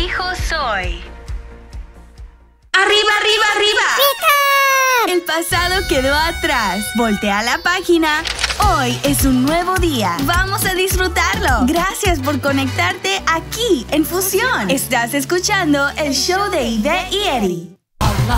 hijo soy. ¡Arriba, arriba, arriba! ¡Pica! El pasado quedó atrás. Voltea la página. Hoy es un nuevo día. Vamos a disfrutarlo. Gracias por conectarte aquí en Fusión. Estás escuchando el show de Ivette y Eddie.